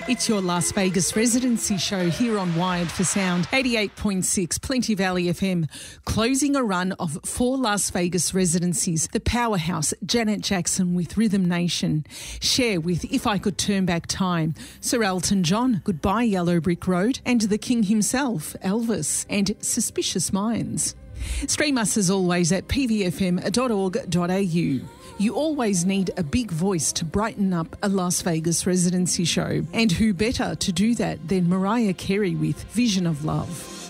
It's your Las Vegas residency show here on Wired for Sound, 88.6 Plenty Valley FM, closing a run of 4 Las Vegas residencies. The powerhouse Janet Jackson with Rhythm Nation, Cher with If I Could Turn Back Time, Sir Elton John, Goodbye Yellow Brick Road, and the King himself, Elvis, and Suspicious Minds. Stream us as always at pvfm.org.au. You always need a big voice to brighten up a Las Vegas residency show. And who better to do that than Mariah Carey with Vision of Love.